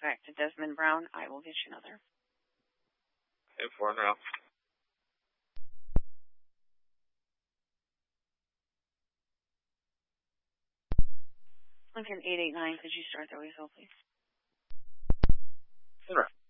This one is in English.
back to Desmond Brown. I will get you another. Okay, 4 now. Lincoln 889, could you start the whistle, please? Sure.